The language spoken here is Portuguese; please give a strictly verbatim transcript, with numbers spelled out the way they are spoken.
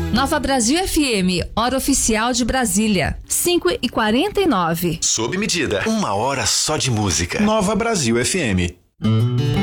Nova Brasil F M, hora oficial de Brasília, cinco e quarenta e nove. Sob medida, uma hora só de música. Nova Brasil F M.